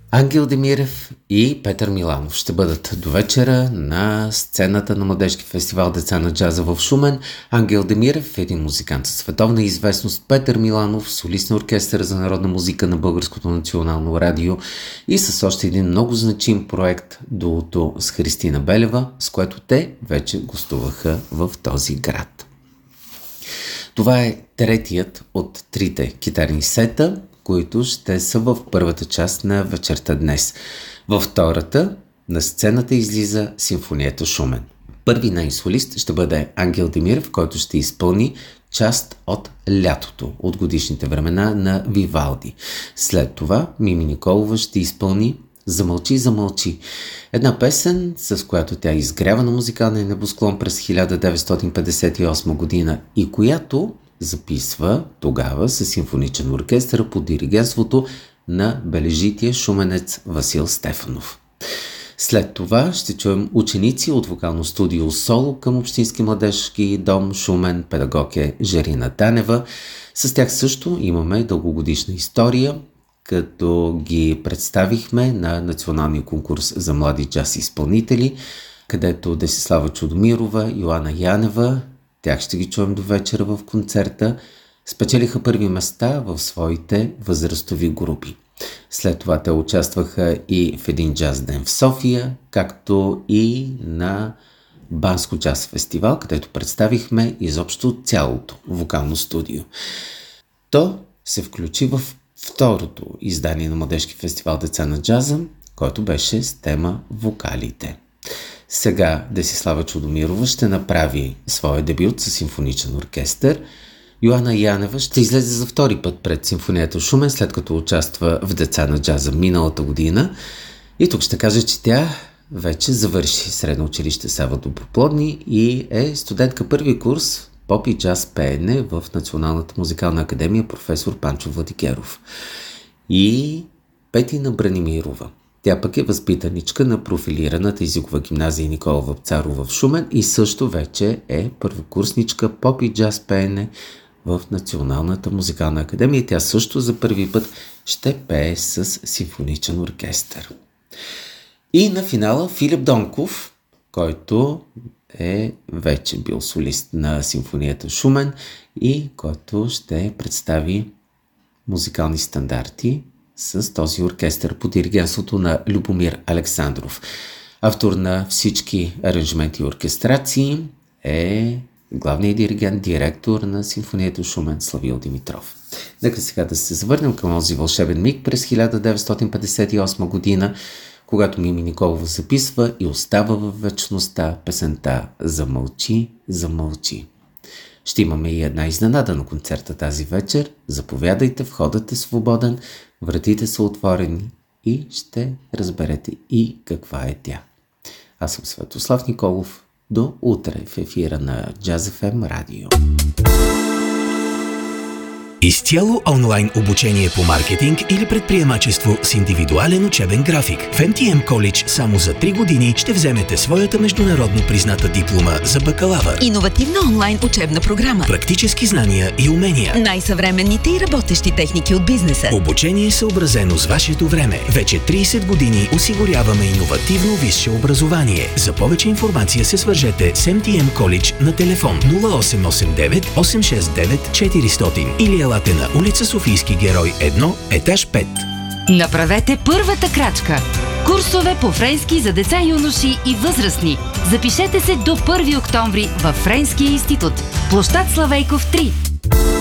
Ангел Демирев и Петър Миланов ще бъдат до вечера на сцената на Младежки фестивал Деца на джаза в Шумен. Ангел Демирев е един музикант със световна известност, Петър Миланов, солист на оркестъра за народна музика на Българското национално радио и с още един много значим проект дуото с Христина Белева, с което те вече гостуваха в този град. Това е третият от трите китарни сета, които ще са в първата част на вечерта днес. Във втората на сцената излиза симфонията Шумен. Първи нейн солист ще бъде Ангел Демирев, който ще изпълни част от Лятото, от годишните времена на Вивалди. След това Мими Николова ще изпълни Замълчи, замълчи. Една песен, с която тя изгрява на музикалния небосклон през 1958 година и която записва тогава със симфоничен оркестър под диригентството на бележития шуменец Васил Стефанов. След това ще чуем ученици от вокално студио Соло към Общински младежки дом Шумен, педагог е Жерина Танева. С тях също имаме дългогодишна история, като ги представихме на националния конкурс за млади джаз изпълнители, където Десислава Чудомирова, Йоана Янева, тях ще ги чуем до вечера в концерта, спечелиха първи места в своите възрастови групи. След това те участваха и в един джаз ден в София, както и на Банско джаз фестивал, където представихме изобщо цялото вокално студио. То се включи в второто издание на Младежки фестивал Деца на джаза, който беше с тема вокалите. Сега Десислава Чудомирова ще направи своя дебют със симфоничен оркестър. Йоана Янева ще излезе за втори път пред симфонията Шумен, след като участва в Деца на джаза миналата година. И тук ще кажа, че тя вече завърши средно училище Сава Доброплодни и е студентка първи курс поп и джаз пеене в Националната музикална академия професор Панчо Владигеров. И Петина Бранимирова. Тя пък е възпитаничка на профилираната езикова гимназия Никола Вапцарова в Шумен и също вече е първокурсничка поп и джаз пеене в Националната музикална академия. Тя също за първи път ще пее с симфоничен оркестър. И на финала Филип Донков, който е вече бил солист на симфонията Шумен и който ще представи музикални стандарти с този оркестър под диригентството на Любомир Александров. Автор на всички аранжименти и оркестрации е главният диригент, директор на симфонията Шумен Славил Димитров. Нека сега да се завърнем към този вълшебен миг през 1958 година, когато Мими Николова записва и остава в вечността песента "Замълчи, замълчи". Ще имаме и една изненада на концерта тази вечер. Заповядайте, входът е свободен, вратите са отворени и ще разберете и каква е тя. Аз съм Светослав Николов. До утре в ефира на Jazz FM Радио. Изцяло онлайн обучение по маркетинг или предприемачество с индивидуален учебен график. В MTM College само за 3 години ще вземете своята международно призната диплома за бакалавър. Иновативна онлайн учебна програма. Практически знания и умения. Най-съвременните и работещи техники от бизнеса. Обучение съобразено с вашето време. Вече 30 години осигуряваме иновативно висше образование. За повече информация се свържете с MTM College на телефон 0889 869 400 или елате на улица Софийски герой 1, етаж 5. Направете първата крачка. Курсове по френски за деца, юноши и възрастни. Запишете се до 1 октомври във Френския институт. Площад Славейков 3.